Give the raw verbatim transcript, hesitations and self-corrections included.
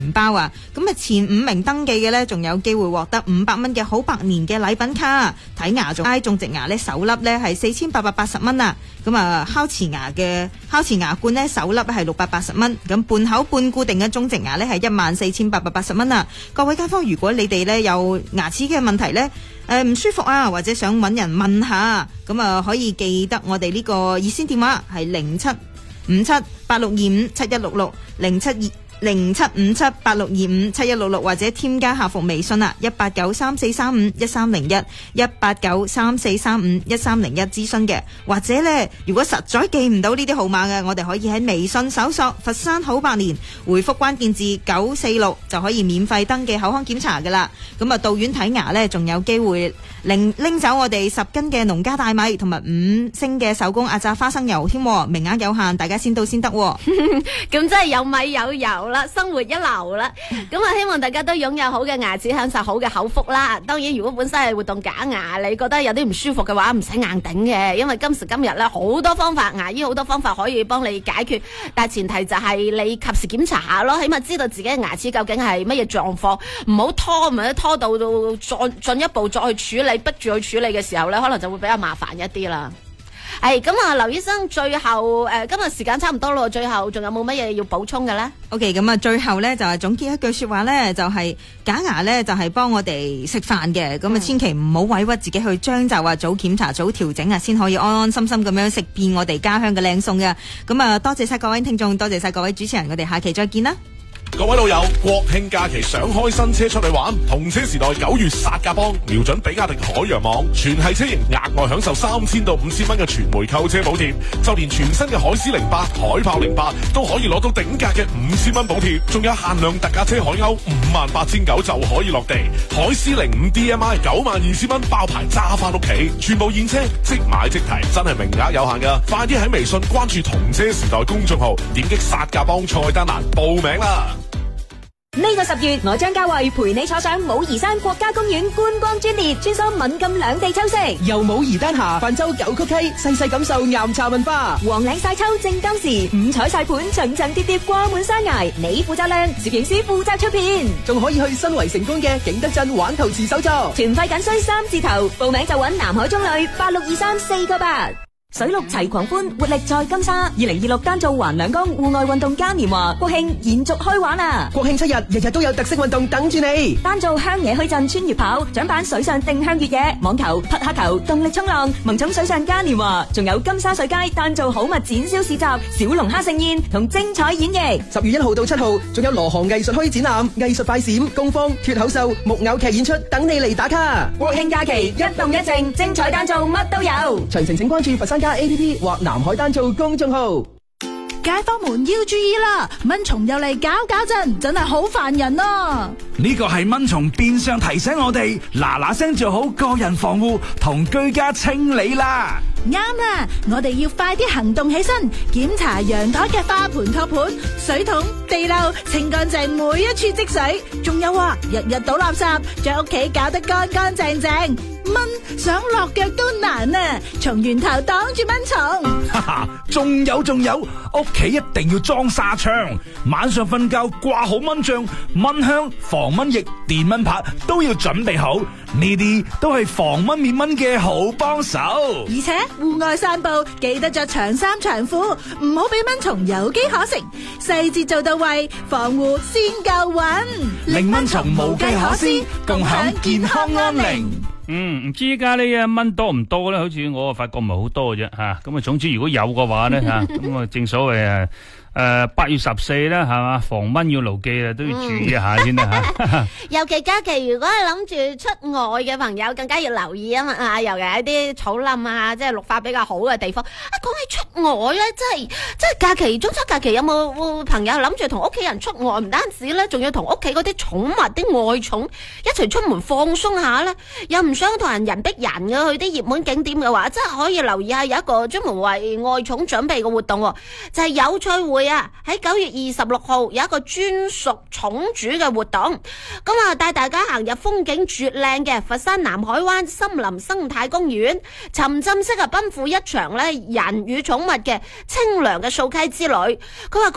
銀包啊！咁啊前五名登記嘅呢，仲有機會獲得五百蚊嘅好百年嘅禮品卡。睇牙仲挨種植牙呢，首粒呢係四千八百八十蚊啊！咁啊烤瓷牙嘅烤瓷牙冠呢，首粒係六百八十蚊。咁半口半固定嘅種植牙呢，係一萬四千八百八十蚊啊！各位街坊，如果你哋呢有牙齒嘅問題呢，誒唔舒服啊，或者想揾人問下，咁啊可以記得我哋呢個熱線電話係零七五七八六二五七一六六零七二。零七五七八六二五七一六六，或者添加客服微信啊，一八九三四三五一三零一一八九三四三五一三零一諮詢嘅。或者呢，如果實在記唔到呢啲號碼嘅，我哋可以喺微信搜索佛山好百年，回覆關鍵字九四六就可以免費登記口腔檢查噶啦。咁啊到院睇牙呢，仲有機會拎拎走我哋十斤嘅農家大米同埋五星嘅手工壓榨花生油添，名額有限，大家先到先得。咁真係有米有油啦，生活一流啦。咁啊，希望大家都擁有好嘅牙齒，享受好嘅口福啦。當然，如果本身係活動假牙，你覺得有啲唔舒服嘅話，唔使硬頂嘅，因為今時今日咧好多方法，牙醫好多方法可以幫你解決。但係前提就係你及時檢查下咯，起碼知道自己嘅牙齒究竟係乜嘢狀況，唔好拖，唔係拖到到再進一步再去處理，逼住去處理嘅時候咧，可能就會比較麻煩一啲啦。係咁啊，劉醫生，最後誒、呃，今日時間差唔多咯，最後仲有冇乜嘢要補充嘅咧 ？OK， 咁啊，最後咧就係總結一句說話咧，就係、是、假牙咧就係幫我哋食飯嘅，咁啊、嗯、千祈唔好委屈自己去將就啊，早檢查早調整啊，先可以安安心心咁樣食遍我哋家鄉嘅靚餸嘅。咁啊，多謝晒各位聽眾，多謝晒各位主持人，我哋下期再見啦。 各位老友，國慶假期想開新車出去玩，同車時代九月殺價幫，瞄準比亞迪海洋網，全系車型額外享受三千到五千蚊嘅全回購車補貼，就連全新嘅海獅零八、海豹零八都可以攞到頂格嘅五千蚊補貼，仲有限量特價車海鷗五萬八千九就可以落地，海獅零五 D M I 九萬二千蚊包牌揸翻屋企，全部現車即買即提，真係名額有限噶，快啲喺微信關注同車時代公眾號，點擊殺價幫菜單欄報名啦！ 呢個十月，我張家慧陪你坐上武夷山國家公園觀光專列，穿梭閩贛兩地秋色， 由武夷丹霞泛舟九曲溪，細細感受岩茶文化。 黃嶺晒秋正當時，五彩晒盤層層疊疊掛滿山崖，你負責靚，攝影師負責出片， 仲可以去新圍成功嘅景德鎮玩陶瓷手作。 團費僅需三字頭，報名就揾南海中旅八六二三四個八。水陸齊狂歡，活力在金沙。二零二六丹灶環兩江戶外運動嘉年華，國慶延續開玩啦！ 國慶七日，日日都有特色運動等住你。 丹灶鄉野墟鎮穿越跑，獎板水上定向越野，網球、匹克球、動力衝浪，萌寵水上嘉年華，仲有金沙水街丹灶好物展銷市集、小龍蝦盛宴同精彩演繹。 十月一號到七號，仲有羅河藝術墟展覽、藝術快閃、工坊、脫口秀、木偶劇演出，等你嚟打卡。 國慶假期一動一靜，精彩丹灶乜都有。 詳情請關注佛山加 A P P 或南海丹灶公眾號。 街坊們要注意啦，蚊蟲又嚟搞搞震，真係好煩人啊！ 呢個係蚊蟲變相提醒我哋嗱嗱聲做好個人防護同居家清理啦。 啱啦，我哋要快啲行動起身，檢查陽台嘅花盆托盤、水桶、地漏，清乾淨每一處積水。仲有啊，日日倒垃圾，將屋企搞得乾乾淨淨。蚊想落腳都難啊！從源頭擋住蚊蟲。 哈哈，仲有仲有，屋企一定要裝紗窗，晚上瞓覺掛好蚊帳、蚊香、防蚊液、電蚊拍都要準備好，呢啲都係防蚊滅蚊嘅好幫手。 而且戶外散步記得着長衫長褲，唔好俾蚊蟲有機可乘，細節做到位，防護先夠穩， 令蚊蟲無計可施，共享健康安寧。 嗯，唔知依家呢一蚊多唔多咧？好似我發覺唔係好多啫吓。咁啊，總之如果有嘅話咧吓，咁啊正所謂啊。誒，八月十四啦，係嘛，防蚊要牢記啊，都要注意一下先啦吓。 尤其假期，如果係諗住出外嘅朋友，更加要留意啊嘛。啊，尤其係啲草冧啊，即係綠化比較好嘅地方。啊，講起出外咧，真係真係假期，中秋假期有冇朋友諗住同屋企人出外？唔單止咧，仲要同屋企嗰啲寵物、啲愛寵一齊出門放鬆下咧。又唔想同人人逼人嘅，去啲熱門景點嘅話，真係可以留意下有一個專門為愛寵準備嘅活動，就係有趣會。喺九月二十六號有一個專屬寵主嘅活動，咁啊帶大家行入風景絕靚嘅佛山南海灣森林生態公園，沉浸式啊奔赴一場咧人與寵物嘅清涼嘅溯溪之旅。佢話